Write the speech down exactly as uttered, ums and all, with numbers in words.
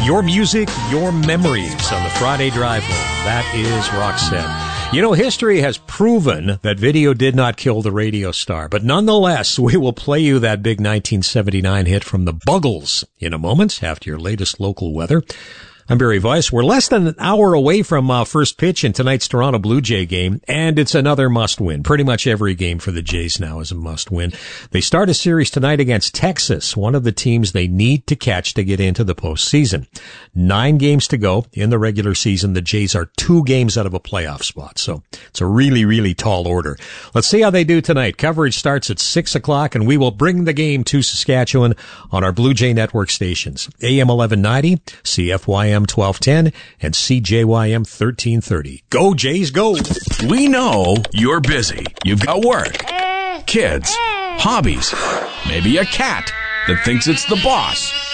Your music, your memories on the Friday Drive Home. That is Roxette. You know, history has proven that video did not kill the radio star, but nonetheless, we will play you that big nineteen seventy-nine hit from the Buggles in a moment after your latest local weather. I'm Barry Weiss. We're less than an hour away from uh, first pitch in tonight's Toronto Blue Jay game, and it's another must-win. Pretty much every game for the Jays now is a must-win. They start a series tonight against Texas, one of the teams they need to catch to get into the postseason. Nine games to go in the regular season. The Jays are two games out of a playoff spot, so it's a really, really tall order. Let's see how they do tonight. Coverage starts at six o'clock, and we will bring the game to Saskatchewan on our Blue Jay Network stations. A M eleven ninety, C F Y M twelve ten, and C J Y M thirteen thirty. Go, Jays, go! We know you're busy. You've got work, kids, hobbies, maybe a cat that thinks it's the boss.